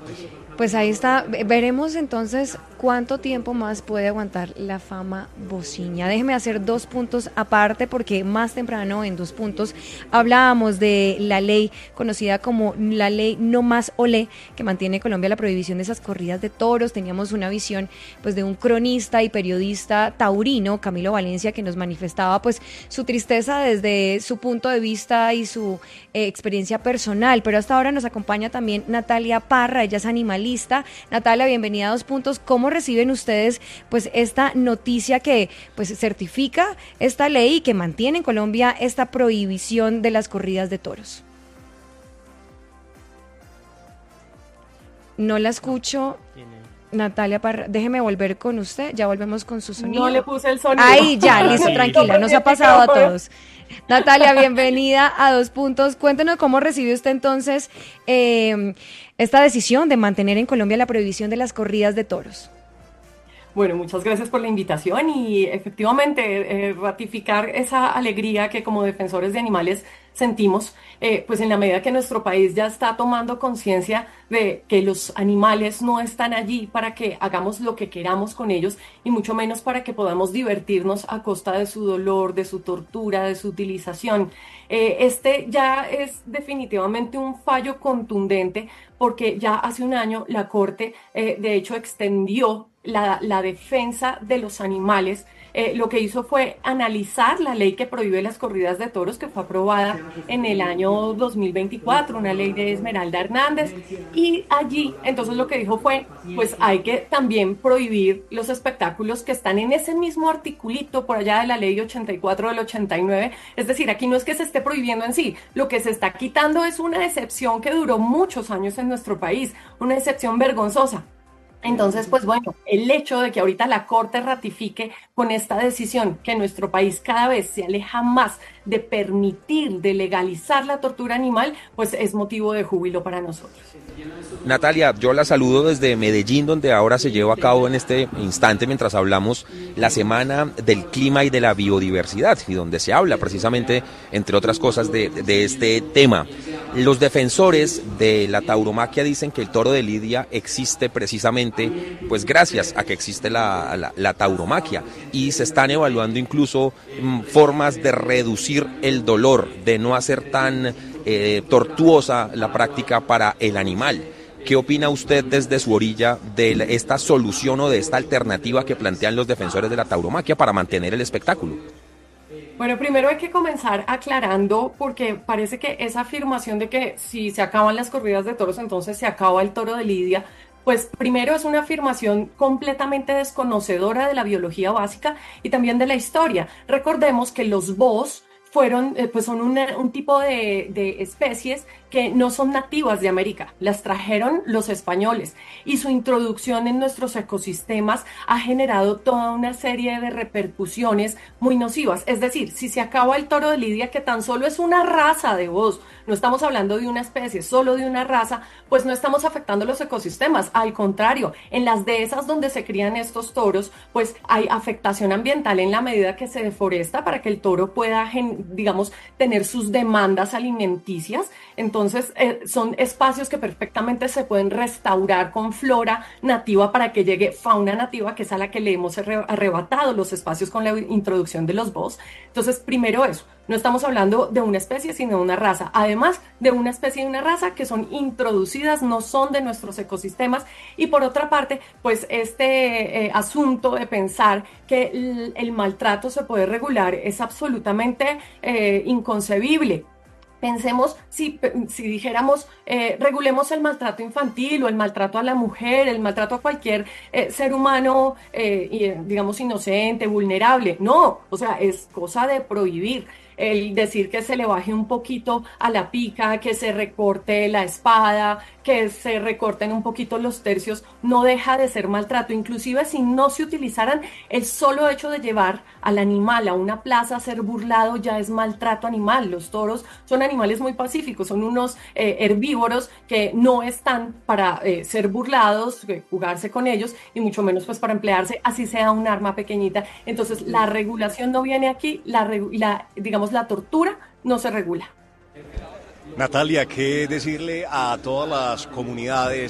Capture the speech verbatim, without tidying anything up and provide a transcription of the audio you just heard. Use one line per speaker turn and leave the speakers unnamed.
Pues ahí está, veremos entonces cuánto tiempo más puede aguantar la fama bociña. Déjeme hacer dos puntos aparte porque más temprano en dos puntos hablábamos de la ley conocida como la ley No Más Olé, que mantiene en Colombia la prohibición de esas corridas de toros. Teníamos una visión pues de un cronista y periodista taurino, Camilo Valencia, que nos manifestaba pues su tristeza desde su punto de vista y su eh, experiencia personal, pero hasta ahora nos acompaña también Natalia Parra, ella es animalista. Natalia, bienvenida a Dos Puntos. ¿Cómo reciben ustedes pues esta noticia que pues certifica esta ley y que mantiene en Colombia esta prohibición de las corridas de toros? No la escucho. Natalia Parra, déjeme volver con usted, ya volvemos con su sonido.
No le puse el sonido.
Ahí, ya, listo, sí. Tranquila, nos ha pasado a todos. Natalia, bienvenida a Dos Puntos. Cuéntenos cómo recibe usted entonces eh, esta decisión de mantener en Colombia la prohibición de las corridas de toros.
Bueno, muchas gracias por la invitación y efectivamente eh, ratificar esa alegría que como defensores de animales sentimos, eh, pues en la medida que nuestro país ya está tomando conciencia de que los animales no están allí para que hagamos lo que queramos con ellos y mucho menos para que podamos divertirnos a costa de su dolor, de su tortura, de su utilización. Eh, este ya es definitivamente un fallo contundente porque ya hace un año la Corte eh, de hecho extendió la, la defensa de los animales. Eh, lo que hizo fue analizar la ley que prohíbe las corridas de toros, que fue aprobada en el año dos mil veinticuatro, una ley de Esmeralda Hernández, y allí entonces lo que dijo fue, pues hay que también prohibir los espectáculos que están en ese mismo articulito por allá de la ley ochenta y cuatro del ochenta y nueve, es decir, aquí no es que se esté prohibiendo en sí, lo que se está quitando es una excepción que duró muchos años en nuestro país, una excepción vergonzosa. Entonces, pues bueno, el hecho de que ahorita la Corte ratifique con esta decisión que nuestro país cada vez se aleja más de permitir, de legalizar la tortura animal, pues es motivo de júbilo para nosotros.
Natalia, yo la saludo desde Medellín, donde ahora se lleva a cabo en este instante, mientras hablamos, la Semana del Clima y de la Biodiversidad, y donde se habla precisamente, entre otras cosas, de, de este tema. Los defensores de la tauromaquia dicen que el toro de Lidia existe precisamente, pues gracias a que existe la, la, la tauromaquia, y se están evaluando incluso mm, formas de reducir el dolor, de no hacer tan eh, tortuosa la práctica para el animal. ¿Qué opina usted desde su orilla de esta solución o de esta alternativa que plantean los defensores de la tauromaquia para mantener el espectáculo?
Bueno, primero hay que comenzar aclarando, porque parece que esa afirmación de que si se acaban las corridas de toros, entonces se acaba el toro de Lidia, pues primero es una afirmación completamente desconocedora de la biología básica y también de la historia. Recordemos que los búhos fueron, eh, pues son una, un tipo de, de especies que no son nativas de América, las trajeron los españoles y su introducción en nuestros ecosistemas ha generado toda una serie de repercusiones muy nocivas. Es decir, si se acaba el toro de Lidia, que tan solo es una raza de búhos, no estamos hablando de una especie, solo de una raza, pues no estamos afectando los ecosistemas. Al contrario, en las dehesas donde se crían estos toros, pues hay afectación ambiental en la medida que se deforesta para que el toro pueda, digamos, tener sus demandas alimenticias. Entonces, eh, son espacios que perfectamente se pueden restaurar con flora nativa para que llegue fauna nativa, que es a la que le hemos arrebatado los espacios con la introducción de los búhos. Entonces, primero eso, no estamos hablando de una especie, sino de una raza. Además de una especie y una raza que son introducidas, no son de nuestros ecosistemas. Y por otra parte, pues este eh, asunto de pensar que el, el maltrato se puede regular es absolutamente eh, inconcebible. Pensemos, si, si dijéramos, eh, regulemos el maltrato infantil o el maltrato a la mujer, el maltrato a cualquier eh, ser humano, eh, digamos, inocente, vulnerable. No, o sea, es cosa de prohibir. El decir que se le baje un poquito a la pica, que se recorte la espada, que se recorten un poquito los tercios, no deja de ser maltrato. Inclusive si no se utilizaran, el solo hecho de llevar al animal a una plaza a ser burlado ya es maltrato animal. Los toros son animales muy pacíficos, son unos eh, herbívoros que no están para eh, ser burlados, eh, jugarse con ellos, y mucho menos pues para emplearse, así sea un arma pequeñita. Entonces la regulación no viene aquí, la, la digamos la tortura no se regula.
Natalia, ¿qué decirle a todas las comunidades